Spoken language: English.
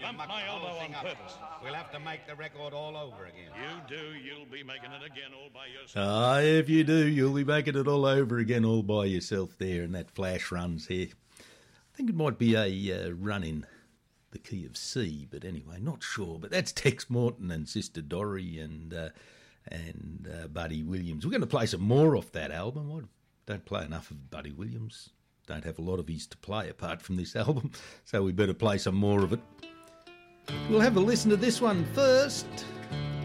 bumped my elbow on purpose. We'll have to make the record all over again. You do, you'll be making it again all by yourself. If you do, you'll be making it all over again all by yourself there, and that flash runs here. I think it might be a run in the key of C, but anyway, not sure. But that's Tex Morton and Sister Dorrie and Buddy Williams. We're going to play some more off that album. I don't play enough of Buddy Williams. Don't have a lot of his to play apart from this album, so we better play some more of it. We'll have a listen to this one first.